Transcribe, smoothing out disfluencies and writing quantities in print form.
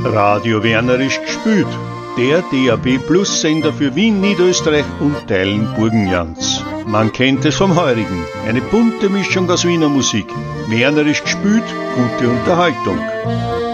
Radio Wernerisch gespült. Der DAB Plus Sender für Wien, Niederösterreich und Teilen Burgenlands. Man kennt es vom Heurigen. Eine bunte Mischung aus Wiener Musik. Wernerisch gespült, gute Unterhaltung.